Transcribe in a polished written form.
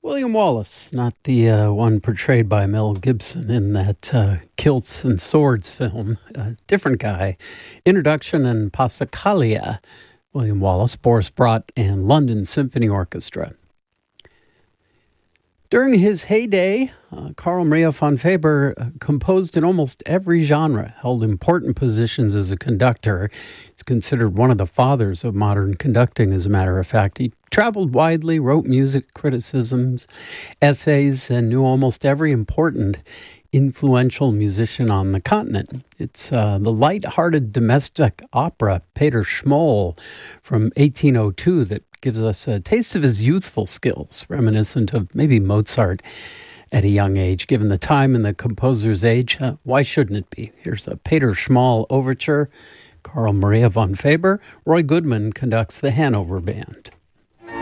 William Wallace, not the one portrayed by Mel Gibson in that Kilts and Swords film. Different guy. Introduction and Passacaglia. William Wallace, Boris Brott, and London Symphony Orchestra. During his heyday, Carl Maria von Weber composed in almost every genre, held important positions as a conductor. He's considered one of the fathers of modern conducting, as a matter of fact. He traveled widely, wrote music criticisms, essays, and knew almost every important influential musician on the continent. It's the light-hearted domestic opera Peter Schmoll from 1802 that gives us a taste of his youthful skills, reminiscent of maybe Mozart at a young age. Given the time and the composer's age, why shouldn't it be? Here's a Peter Schmoll overture. Carl Maria von Weber. Roy Goodman conducts the Hanover Band.